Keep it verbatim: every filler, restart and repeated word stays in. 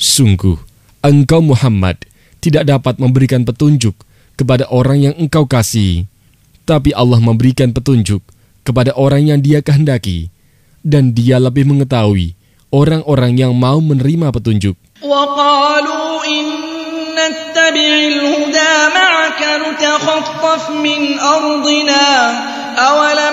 Sungguh, engkau Muhammad tidak dapat memberikan petunjuk kepada orang yang engkau kasihi, tapi Allah memberikan petunjuk kepada orang yang Dia kehendaki, dan Dia lebih mengetahui orang-orang yang mau menerima petunjuk. وَقَالُوا إِن نَّتَّبِعِ الْهُدَىٰ مَعَكَ نُتَخَطَّفْ مِنْ أَرْضِنَا أَوَلَمْ